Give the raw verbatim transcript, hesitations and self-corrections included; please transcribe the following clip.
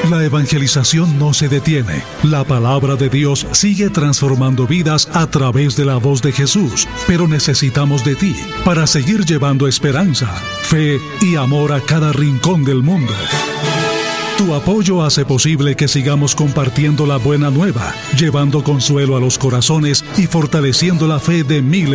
La evangelización no se detiene. La palabra de Dios sigue transformando vidas a través de la voz de Jesús, pero necesitamos de ti para seguir llevando esperanza, fe y amor a cada rincón del mundo. Tu apoyo hace posible que sigamos compartiendo la buena nueva, llevando consuelo a los corazones y fortaleciendo la fe de miles